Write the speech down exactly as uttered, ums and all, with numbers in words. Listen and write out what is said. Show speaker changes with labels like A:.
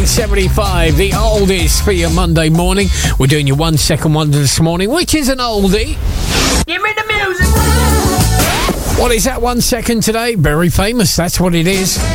A: nineteen seventy-five, the oldies for your Monday morning. We're doing your one second wonder this morning, which is an oldie.
B: Give me the music.
A: What is that one second today? Very famous, that's what it is.